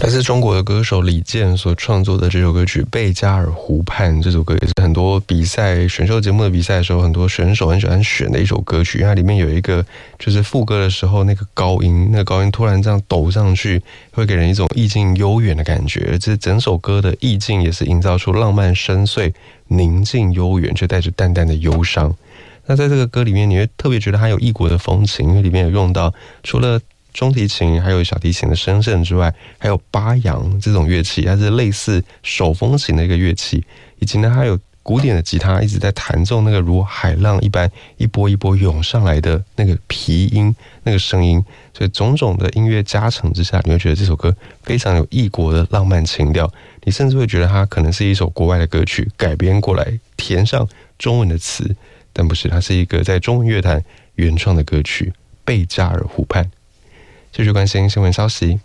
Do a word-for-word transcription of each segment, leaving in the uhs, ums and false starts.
来自中国的歌手李健所创作的这首歌曲《贝加尔湖畔》，这首歌也是很多比赛选秀节目的比赛的时候，很多选手很喜欢选的一首歌曲。它里面有一个就是副歌的时候，那个高音，那个高音突然这样抖上去，会给人一种意境悠远的感觉。这整首歌的意境也是营造出浪漫深邃、宁静悠远，却带着淡淡的忧伤。那在这个歌里面，你会特别觉得它有异国的风情，因为里面有用到除了中提琴还有小提琴的声线之外，还有巴扬这种乐器，它是类似手风琴的一个乐器，以及呢还有古典的吉他一直在弹奏那个如海浪一般一波一波涌上来的那个皮音那个声音，所以种种的音乐加成之下，你会觉得这首歌非常有异国的浪漫情调，你甚至会觉得它可能是一首国外的歌曲改编过来填上中文的词，但不是，它是一个在中文乐坛原创的歌曲《贝加尔湖畔》。继续关心新闻消息。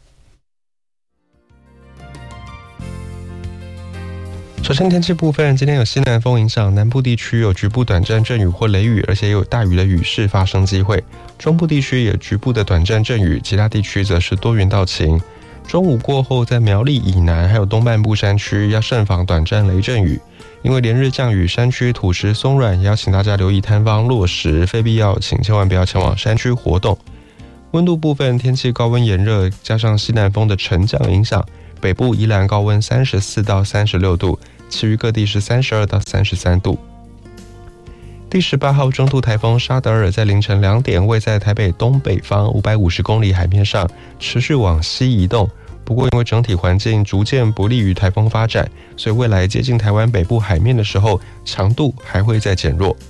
首先天气部分，今天有西南风影响，南部地区有局部短暂阵雨或雷雨，而且也有大雨的雨势发生机会。中部地区也局部的短暂阵雨，其他地区则是多云到晴。中午过后，在苗栗以南还有东半部山区要慎防短暂雷阵雨，因为连日降雨，山区土石松软，也要请大家留意塌方落石，非必要请千万不要前往山区活动。温度部分，天气高温炎热，加上西南风的沉降影响，北部宜兰高温三十四到三十六度，其余各地是三十二到三十三度。第十八号中度台风沙德尔在凌晨两点位在台北东北方五百五十公里海面上，持续往西移动。不过因为整体环境逐渐不利于台风发展，所以未来接近台湾北部海面的时候，强度还会再减弱。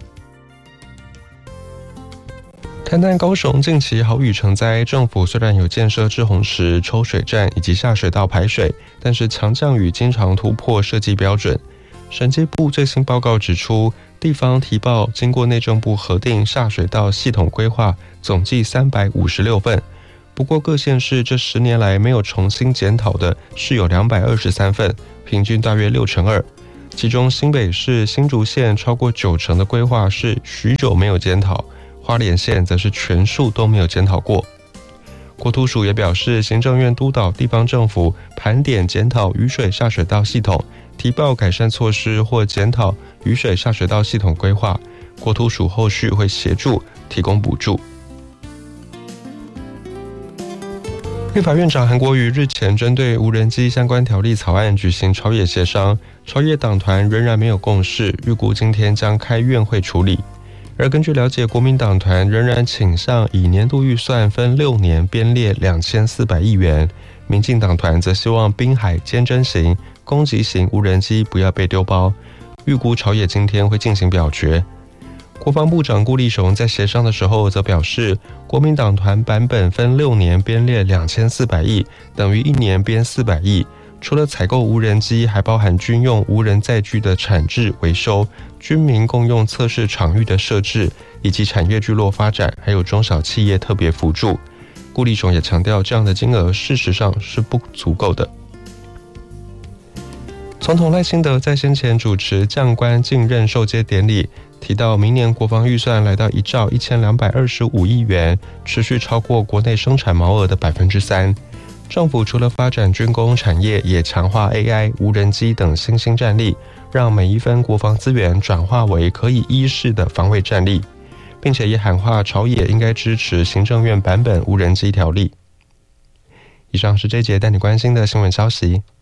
台南、高雄近期豪雨成灾，政府虽然有建设滞洪池、抽水站以及下水道排水，但是强降雨经常突破设计标准。审计部最新报告指出，地方提报经过内政部核定下水道系统规划总计三百五十六份，不过各县市这十年来没有重新检讨的是有两百二十三份，平均大约六成二。其中新北市、新竹县超过九成的规划是许久没有检讨，花莲县则是全数都没有检讨过。国土署也表示，行政院督导地方政府盘点检讨雨水下水道系统，提报改善措施或检讨雨水下水道系统规划，国土署后续会协助提供补助。立法院长韩国瑜日前针对无人机相关条例草案举行朝野协商，朝野党团仍然没有共识，预估今天将开院会处理。而根据了解，国民党团仍然倾向以年度预算分六年编列两千四百亿元，民进党团则希望滨海监侦型、攻击型无人机不要被丢包。预估朝野今天会进行表决。国防部长顾立雄在协商的时候则表示，国民党团版本分六年编列两千四百亿，等于一年编四百亿。除了采购无人机，还包含军用无人载具的产制、维修、军民共用测试场域的设置，以及产业聚落发展，还有中小企业特别辅助。顾立雄也强调，这样的金额事实上是不足够的。总统赖清德在先前主持将官进任授阶典礼，提到明年国防预算来到一兆一千两百二十五亿元，持续超过国内生产毛额的百分之三。政府除了发展军工产业，也强化 A I、无人机等新兴战力，让每一分国防资源转化为可以依视的防卫战力，并且也喊话朝野应该支持行政院版本无人机条例。以上是这节带你关心的新闻消息。